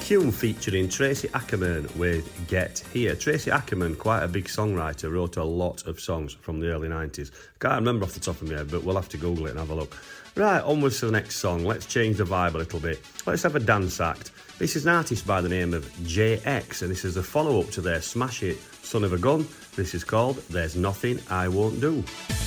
Hume featuring Tracy Ackerman with Get Here. Tracy Ackerman, quite a big songwriter, wrote a lot of songs from the early 90s. Can't remember off the top of my head, but we'll have to Google it and have a look. Right, onwards to the next song. Let's change the vibe a little bit. Let's have a dance act. This is an artist by the name of JX, and this is a follow-up to their smash hit, Son of a Gun. This is called There's Nothing I Won't Do.